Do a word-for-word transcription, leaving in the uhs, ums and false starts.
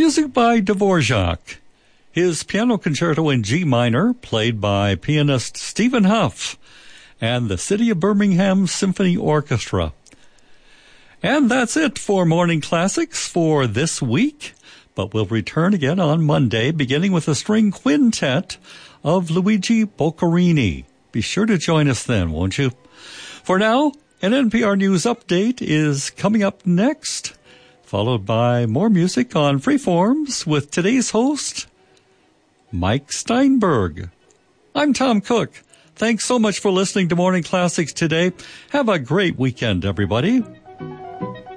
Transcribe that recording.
music by Dvorak. His piano concerto in G minor, played by pianist Stephen Huff and the City of Birmingham Symphony Orchestra. And that's it for Morning Classics for this week. But we'll return again on Monday, beginning with a string quintet of Luigi Boccherini. Be sure to join us then, won't you? For now, an N P R News update is coming up next, followed by more music on Freeforms with today's host, Mike Steinberg. I'm Tom Cook. Thanks so much for listening to Morning Classics today. Have a great weekend, everybody.